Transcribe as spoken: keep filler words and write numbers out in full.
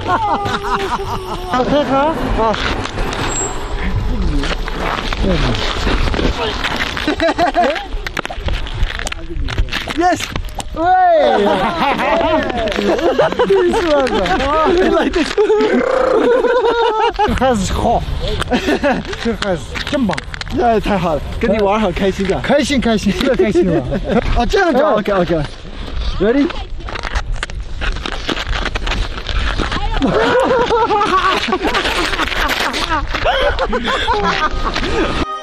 好喝喝啊。Yes。 喂，第一次那个，来的，这孩子好，这孩子真棒，哎，太好了，跟你玩好开心的，开心开心，特开心了。哦，这样子 ，OK OK，Ready？ 哈哈哈哈哈哈！